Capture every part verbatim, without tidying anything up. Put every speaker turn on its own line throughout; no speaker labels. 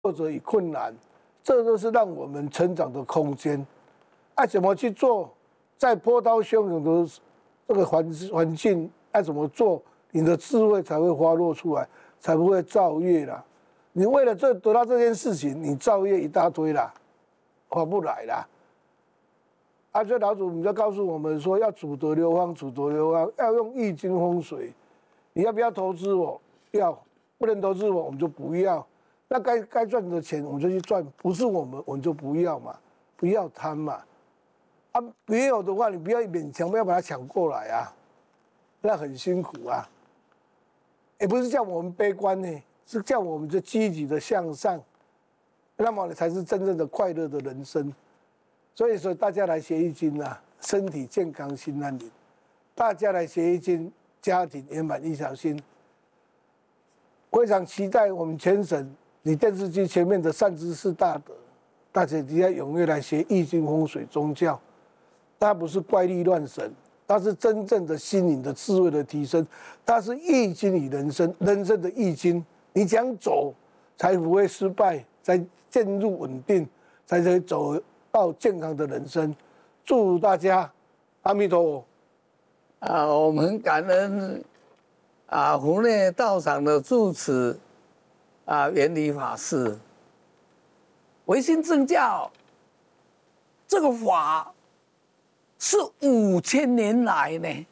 挫折与困难，这都是让我们成长的空间。爱怎么去做，在波涛汹涌的这个环环境，爱怎么做，你的智慧才会发落出来，才不会造业啦。你为了这得到这件事情，你造业一大堆啦，划不来啦。啊，这老祖你就告诉我们说，要主得流芳，主得流芳，要用易经风水。你要不要投资我？要，不能投资我，我们就不要。那该该赚的钱我们就去赚，不是我们我们就不要嘛，不要贪嘛。啊，没有的话，你不要勉强，不要把它抢过来啊，那很辛苦啊。也不是叫我们悲观呢，是叫我们就积极的向上，那么才是真正的快乐的人生。所以说，大家来学易经啊，身体健康，心安宁；大家来学易经，家庭圆满，一条心。非常期待我们全省你电视机前面的善知识大德，大家底下踊跃来学易经风水宗教。它不是怪力乱神，它是真正的心灵的智慧的提升，它是易经与人生，人生的易经。你讲走，才不会失败，才渐入稳定，才可以走到健康的人生。祝大家阿弥陀佛。
啊，我们感恩啊湖内道场的住持啊圆理法师。唯心正教这个法是五千年来呢，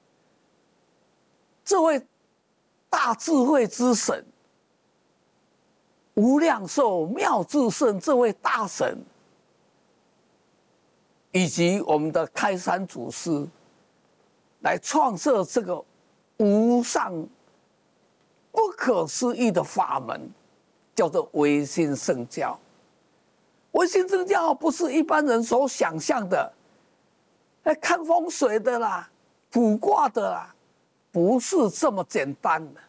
这位大智慧之神无量寿妙智圣这位大神，以及我们的开山祖师来创设这个无上不可思议的法门，叫做唯心圣教。唯心圣教不是一般人所想象的，哎，看风水的啦，卜卦的啦，不是这么简单的。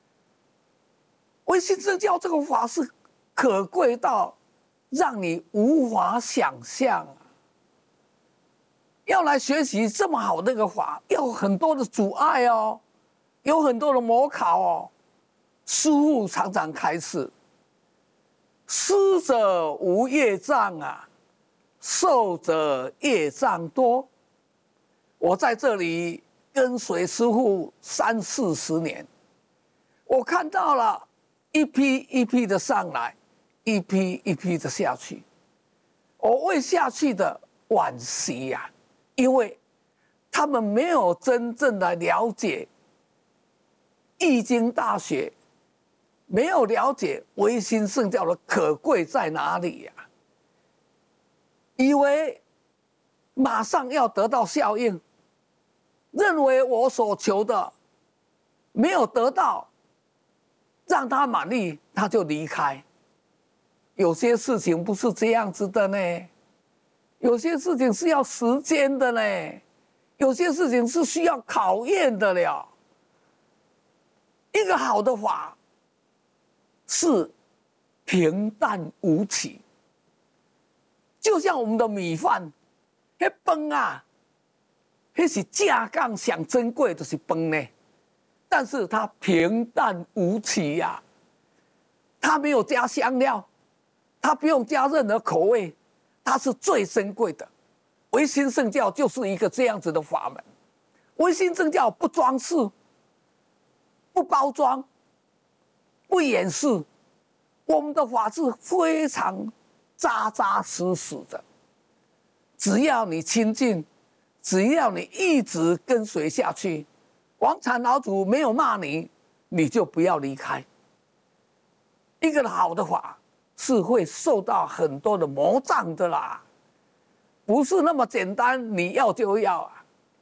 唯心圣教这个法是可贵到让你无法想象啊！要来学习这么好的一个法，要很多的阻碍哦，有很多的模考哦。师父常常开示：施者无业障啊，受者业障多。我在这里跟随师父三四十年，我看到了一批一批的上来，一批一批的下去。我为下去的惋惜呀、啊，因为他们没有真正的了解易经大学，没有了解唯心圣教的可贵在哪里呀、啊，以为马上要得到效应，认为我所求的没有得到，让他满意，他就离开。有些事情不是这样子的呢，有些事情是要时间的呢，有些事情是需要考验的了。一个好的法是平淡无奇，就像我们的米饭，那饭啊，那是价杠上珍贵的是饭呢，但是它平淡无奇呀、啊，它没有加香料，它不用加任何口味，它是最珍贵的。唯心圣教就是一个这样子的法门。唯心圣教不装饰，不包装，不掩饰，我们的法是非常扎扎实实的。只要你亲近，只要你一直跟随下去，王禅老祖没有骂你，你就不要离开。一个好的法是会受到很多的魔障的啦，不是那么简单，你要就要啊。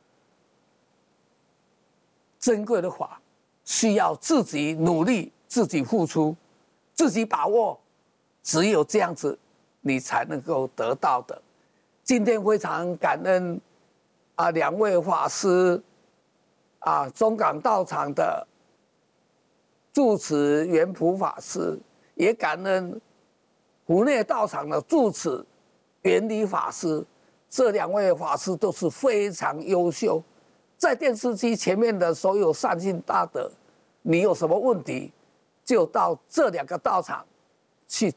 珍贵的法需要自己努力，自己付出，自己把握，只有这样子，你才能够得到的。今天非常感恩啊，两位法师啊，中港道场的住持圆普法师，也感恩湖内道场的住持圆理法师。这两位法师都是非常优秀。在电视机前面的所有善信大德，你有什么问题，就到这两个道场